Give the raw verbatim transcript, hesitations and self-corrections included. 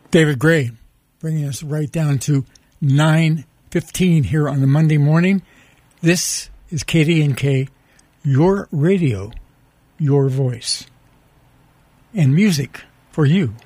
David Gray, bringing us right down to nine fifteen here on a Monday morning. This is K D N K, your radio, your voice, and music for you.